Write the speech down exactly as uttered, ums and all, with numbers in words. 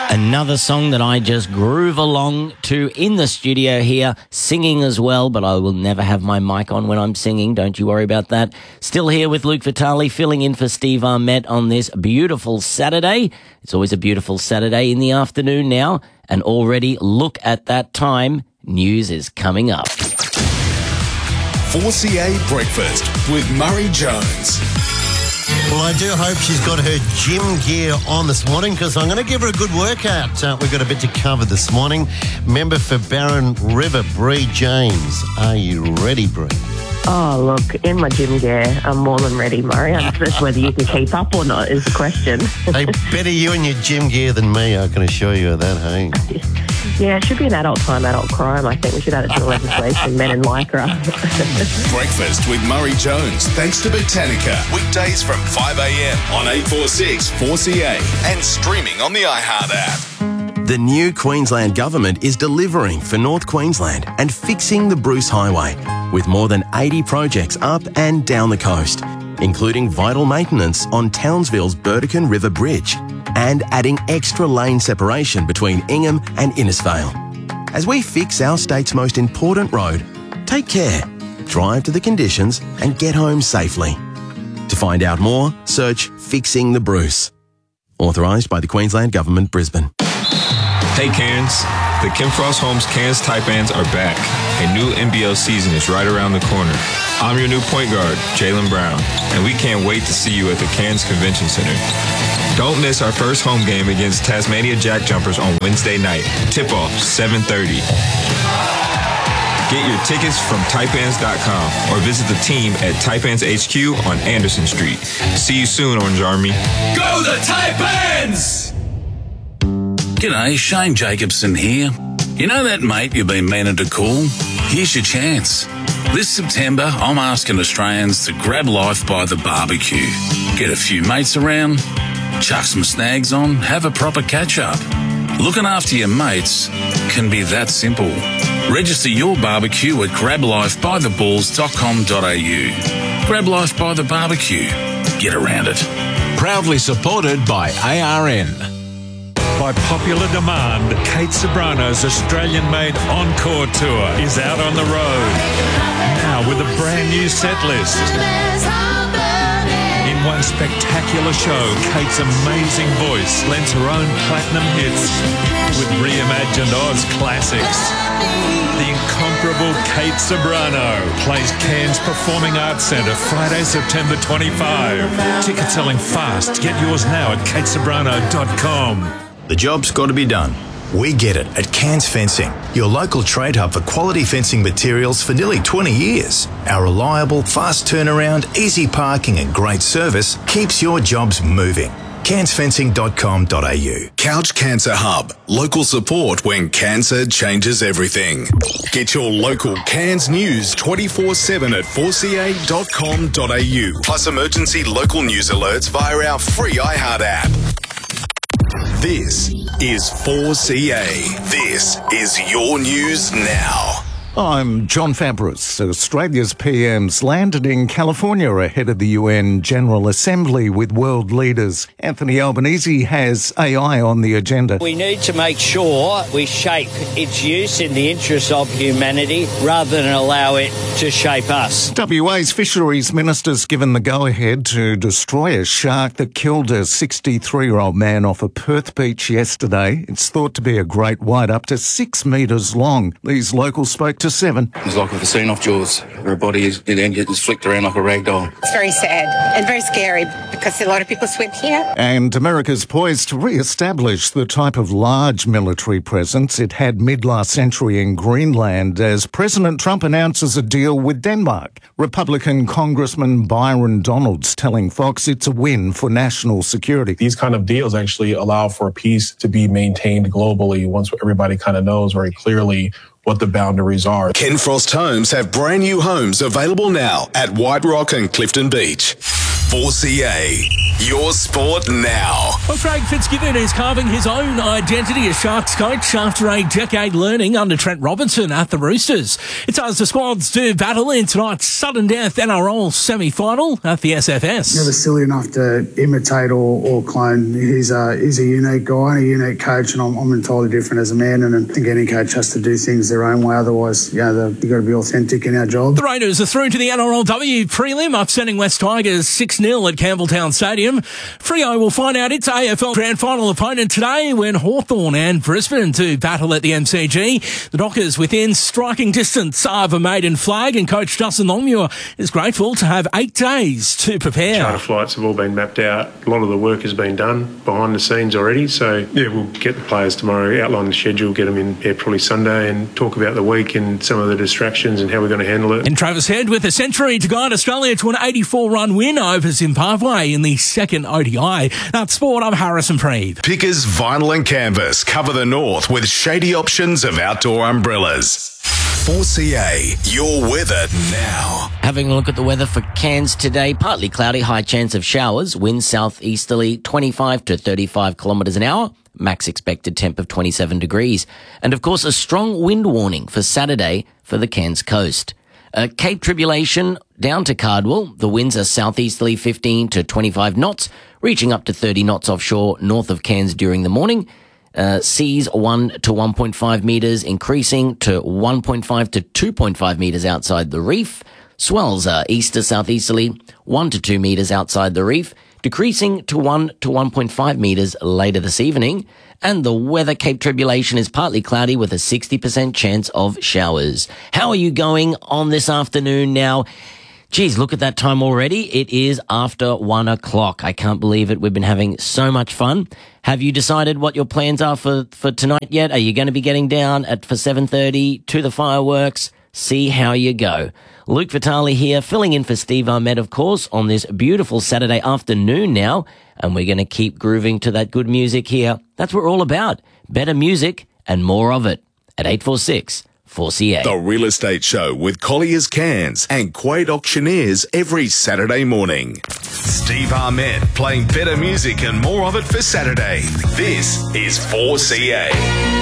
Another song that I just groove along to in the studio here, singing as well, but I will never have my mic on when I'm singing. Don't you worry about that. Still here with Luke Vitale, filling in for Steve Armett on this beautiful Saturday. It's always a beautiful Saturday in the afternoon now, and already look at that time. News is coming up. four C A Breakfast with Murray Jones. Well, I do hope she's got her gym gear on this morning because I'm going to give her a good workout. Uh, we've got a bit to cover this morning. Member for Barron River, Bree James. Are you ready, Bree? Oh, look, in my gym gear, I'm more than ready, Murray. I just whether you can keep up or not is the question. Hey, better you in your gym gear than me, I can assure you of that, hey? Yeah, it should be an adult time, adult crime. I think we should add it to the legislation, men in lycra. Breakfast with Murray Jones, thanks to Botanica. Weekdays from five a.m. on eight forty-six four C A and streaming on the iHeart app. The new Queensland Government is delivering for North Queensland and fixing the Bruce Highway with more than eighty projects up and down the coast, including vital maintenance on Townsville's Burdekin River Bridge and adding extra lane separation between Ingham and Innisfail. As we fix our state's most important road, take care, drive to the conditions and get home safely. To find out more, search Fixing the Bruce. Authorised by the Queensland Government, Brisbane. Hey Cairns, the Kim Frost Homes Cairns Taipans are back. A new N B L season is right around the corner. I'm your new point guard, Jaylen Brown, and we can't wait to see you at the Cairns Convention Center. Don't miss our first home game against Tasmania Jack Jumpers on Wednesday night. Tip-off, seven thirty. Get your tickets from taipans dot com or visit the team at Taipans H Q on Anderson Street. See you soon, Orange Army. Go the Taipans! G'day, Shane Jacobson here. You know that mate you've been meaning to call? Here's your chance. This September, I'm asking Australians to grab life by the barbecue. Get a few mates around, chuck some snags on, have a proper catch-up. Looking after your mates can be that simple. Register your barbecue at grab life by the balls dot com dot a u. Grab Life by the Barbecue. Get around it. Proudly supported by A R N. By popular demand, Kate Ceberano's Australian-made Encore Tour is out on the road. Now with a brand new set list. In one spectacular show, Kate's amazing voice lends her own platinum hits with reimagined Oz classics. The incomparable Kate Ceberano plays Cairns Performing Arts Centre Friday, September twenty-fifth. Tickets selling fast. Get yours now at kate ceberano dot com. The job's got to be done. We get it at Cairns Fencing, your local trade hub for quality fencing materials for nearly twenty years. Our reliable, fast turnaround, easy parking and great service keeps your jobs moving. cairns fencing dot com dot a u. Couch Cancer Hub. Local support when cancer changes everything. Get your local Cairns news twenty-four seven at four c a dot com dot a u. Plus emergency local news alerts via our free iHeart app. This is four C A. This is your news now. I'm John Fabris. Australia's P M's landed in California ahead of the U N General Assembly with world leaders. Anthony Albanese has A I on the agenda. We need to make sure we shape its use in the interest of humanity rather than allow it to shape us. W A's Fisheries Minister's given the go-ahead to destroy a shark that killed a sixty-three-year-old man off a Perth beach yesterday. It's thought to be a great white up to six metres long. These locals spoke to Seven. It's like a scene off Jaws. Her body is, is flicked around like a rag doll. It's very sad and very scary because a lot of people swim here. And America's poised to re-establish the type of large military presence it had mid-last century in Greenland as President Trump announces a deal with Denmark. Republican Congressman Byron Donalds telling Fox it's a win for national security. These kind of deals actually allow for peace to be maintained globally once everybody kind of knows very clearly what the boundaries are. Ken Frost Homes have brand new homes available now at White Rock and Clifton Beach. four C A. Your sport now. Well, Craig Fitzgibbon is carving his own identity as Sharks coach after a decade learning under Trent Robinson at the Roosters. It's as the squads do battle in tonight's sudden death N R L semi-final at the S F S. Never silly enough to imitate or, or clone. He's a, he's a unique guy and a unique coach, and I'm, I'm entirely different as a man, and I think any coach has to do things their own way. Otherwise, you know, you've got to be authentic in our job. The Raiders are through to the N R L W prelim, upsetting West Tigers six nil at Campbelltown Stadium. Freo will find out its A F L Grand Final opponent today when Hawthorn and Brisbane to battle at the M C G. The Dockers within striking distance of a maiden flag, and coach Justin Longmuir is grateful to have eight days to prepare. Charter flights have all been mapped out. A lot of the work has been done behind the scenes already. So, yeah, we'll get the players tomorrow, outline the schedule, get them in yeah, probably Sunday, and talk about the week and some of the distractions and how we're going to handle it. And Travis Head with a century to guide Australia to an eighty-four run win over Zimbabwe in the second O D I. That's sport. I'm Harrison Preeb. Pickers Vinyl and Canvas cover the north with shady options of outdoor umbrellas. four C A, your weather now. Having a look at the weather for Cairns today, partly cloudy, high chance of showers, winds southeasterly twenty-five to thirty-five kilometres an hour, max expected temp of twenty-seven degrees. And of course, a strong wind warning for Saturday for the Cairns coast. Uh, Cape Tribulation down to Cardwell. The winds are southeasterly fifteen to twenty-five knots, reaching up to thirty knots offshore north of Cairns during the morning. Uh, seas one to one point five metres, increasing to one point five to two point five metres outside the reef. Swells are east to southeasterly one to two metres outside the reef, decreasing to one to one point five metres later this evening. And the weather, Cape Tribulation, is partly cloudy with a sixty percent chance of showers. How are you going on this afternoon now? Geez, look at that time already. It is after one o'clock. I can't believe it. We've been having so much fun. Have you decided what your plans are for, for tonight yet? Are you going to be getting down at for seven thirty to the fireworks? See how you go. Luke Vitale here, filling in for Steve Ahmed, of course, on this beautiful Saturday afternoon now. And we're going to keep grooving to that good music here. That's what we're all about. Better music and more of it at eight four six four C A. The Real Estate Show with Collier's Cairns and Quade Auctioneers every Saturday morning. Steve Ahmed playing better music and more of it for Saturday. This is four C A.